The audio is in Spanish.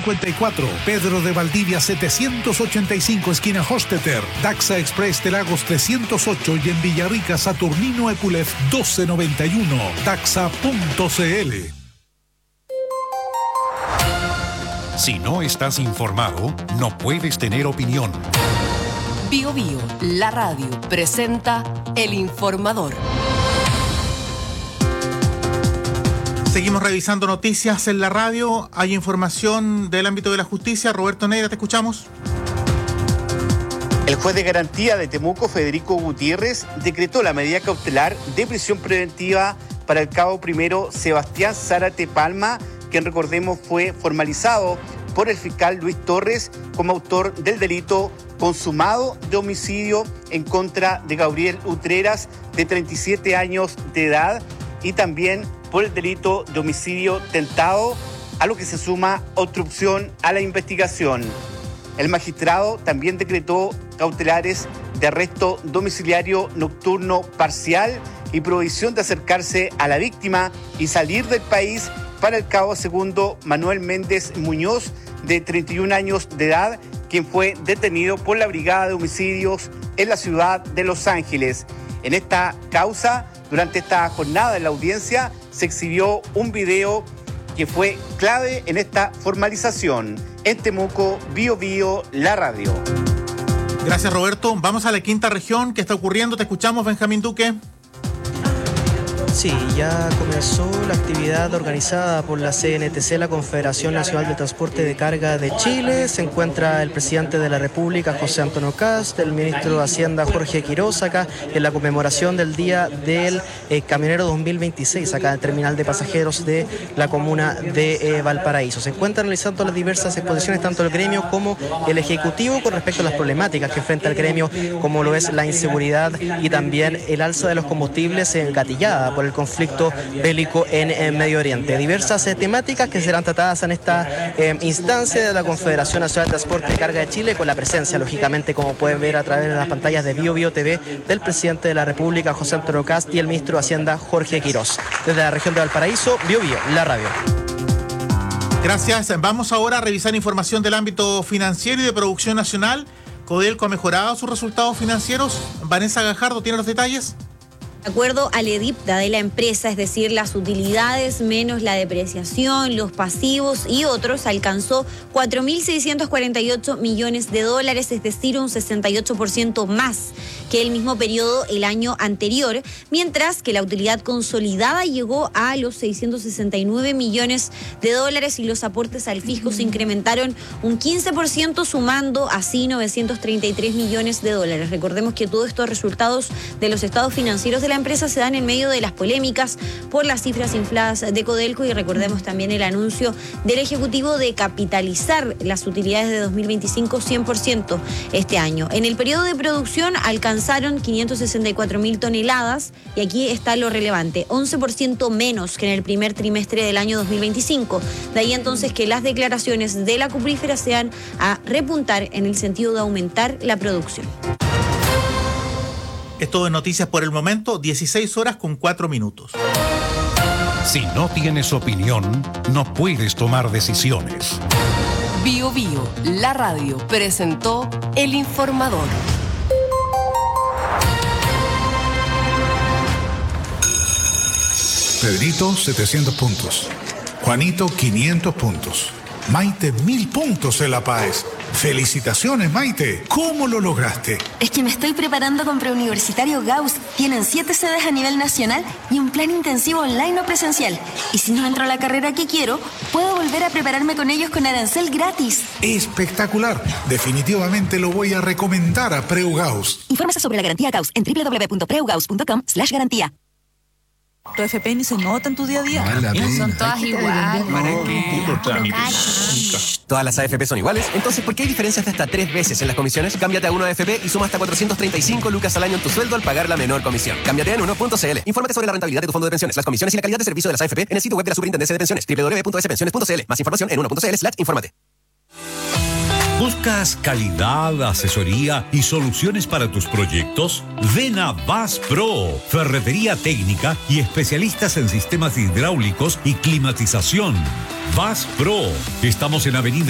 54, Pedro de Valdivia 785, esquina Hostetter, Daxa Express de Lagos 308 y en Villarrica Saturnino Epulef 1291, daxa.cl. Si no estás informado, no puedes tener opinión. Bio Bio, la radio, presenta El Informador. Seguimos revisando noticias en la radio. Hay información del ámbito de la justicia. Roberto Neira, te escuchamos. El juez de garantía de Temuco, Federico Gutiérrez, decretó la medida cautelar de prisión preventiva para el cabo primero Sebastián Zárate Palma, quien, recordemos, fue formalizado por el fiscal Luis Torres como autor del delito consumado de homicidio en contra de Gabriel Utreras, de 37 años de edad, y también por el delito de homicidio tentado, a lo que se suma obstrucción a la investigación. El magistrado también decretó cautelares de arresto domiciliario nocturno parcial y prohibición de acercarse a la víctima y salir del país para el cabo segundo Manuel Méndez Muñoz, de 31 años de edad, quien fue detenido por la Brigada de Homicidios en la ciudad de Los Ángeles. En esta causa, durante esta jornada en la audiencia, se exhibió un video que fue clave en esta formalización. En Temuco, Bio Bio, la radio. Gracias, Roberto. Vamos a la quinta región. ¿Qué está ocurriendo? Te escuchamos, Benjamín Duque. Sí, ya comenzó la actividad organizada por la CNTC, la Confederación Nacional de Transporte de Carga de Chile. Se encuentra el presidente de la República, José Antonio Kast, el ministro de Hacienda, Jorge Quiroz, acá en la conmemoración del Día del Camionero 2026, acá en el terminal de pasajeros de la comuna de Valparaíso. Se encuentran realizando las diversas exposiciones, tanto el gremio como el Ejecutivo, con respecto a las problemáticas que enfrenta el gremio, como lo es la inseguridad y también el alza de los combustibles engatillada por el conflicto bélico en Medio Oriente. Diversas temáticas que serán tratadas en esta instancia de la Confederación Nacional de Transporte de Carga de Chile, con la presencia, lógicamente, como pueden ver a través de las pantallas de Bio Bio TV, del presidente de la República, José Antonio Kast, y el ministro de Hacienda, Jorge Quiroz. Desde la región de Valparaíso, Bio Bio, la radio. Gracias. Vamos ahora a revisar información del ámbito financiero y de producción nacional. Codelco ha mejorado sus resultados financieros. Vanessa Gajardo tiene los detalles. De acuerdo al EBITDA de la empresa, es decir, las utilidades menos la depreciación, los pasivos y otros, alcanzó 4.648 millones de dólares, es decir, un 68% más que el mismo periodo el año anterior, mientras que la utilidad consolidada llegó a los 669 millones de dólares y los aportes al fisco se incrementaron un 15%, sumando así 933 millones de dólares. Recordemos que todos estos resultados de los estados financieros de la empresa se dan en medio de las polémicas por las cifras infladas de Codelco, y recordemos también el anuncio del Ejecutivo de capitalizar las utilidades de 2025 100% este año. En el periodo de producción alcanzaron 564.000 toneladas y aquí está lo relevante, 11% menos que en el primer trimestre del año 2025. De ahí entonces que las declaraciones de la cuprífera sean a repuntar en el sentido de aumentar la producción. Es todo en noticias por el momento, 16:04. Si no tienes opinión, no puedes tomar decisiones. Bio Bio, la radio, presentó El Informador. Pedrito, 700 puntos. Juanito, 500 puntos. Maite, 1000 puntos en La Paz. ¡Felicitaciones, Maite! ¿Cómo lo lograste? Es que me estoy preparando con Preuniversitario Gauss. Tienen 7 sedes a nivel nacional y un plan intensivo online o presencial. Y si no entro a la carrera que quiero, puedo volver a prepararme con ellos con arancel gratis. ¡Espectacular! Definitivamente lo voy a recomendar a Preu Gauss. Infórmese sobre la garantía Gauss en www.preugauss.com/garantía. Tu FP ni se nota en tu día a día. Son todas iguales. ¿Todas las AFP son iguales? Entonces, ¿por qué hay diferencias de hasta 3 veces en las comisiones? Cámbiate a 1AFP y suma hasta 435 lucas al año en tu sueldo al pagar la menor comisión. Cámbiate en 1.cl. Infórmate sobre la rentabilidad de tu fondo de pensiones, las comisiones y la calidad de servicio de las AFP en el sitio web de la Superintendencia de Pensiones, www.spensiones.cl. Más información en 1.cl/. Infórmate. ¿Buscas calidad, asesoría y soluciones para tus proyectos? Ven a VAS Pro, ferretería técnica y especialistas en sistemas hidráulicos y climatización. VAS Pro. Estamos en Avenida